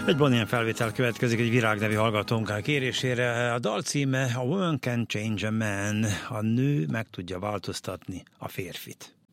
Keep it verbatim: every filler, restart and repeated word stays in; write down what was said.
Egy Bonnie felvétel következik egy Virág nevű hallgatónk kérésére. A dal címe A Woman Can Change a Man. A nő meg tudja változtatni a férfit.